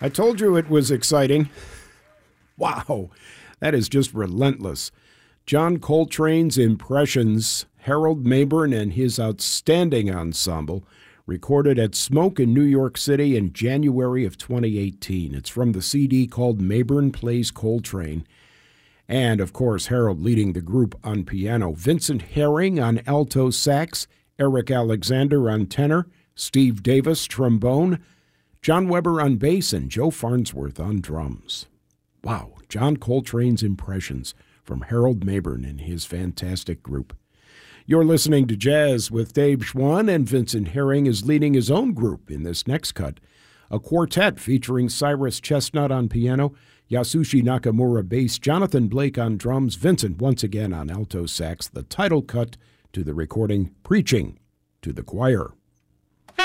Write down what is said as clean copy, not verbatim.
I told you it was exciting. Wow, that is just relentless. John Coltrane's Impressions, Harold Mabern and his outstanding ensemble, recorded at Smoke in New York City in January of 2018. It's from the CD called Mabern Plays Coltrane. And, of course, Harold leading the group on piano. Vincent Herring on alto sax, Eric Alexander on tenor, Steve Davis trombone, John Weber on bass, and Joe Farnsworth on drums. Wow, John Coltrane's Impressions from Harold Mabern and his fantastic group. You're listening to Jazz with Dave Schwann, and Vincent Herring is leading his own group in this next cut. A quartet featuring Cyrus Chestnut on piano, Yasushi Nakamura bass, Jonathan Blake on drums, Vincent once again on alto sax, the title cut to the recording, Preaching to the Choir.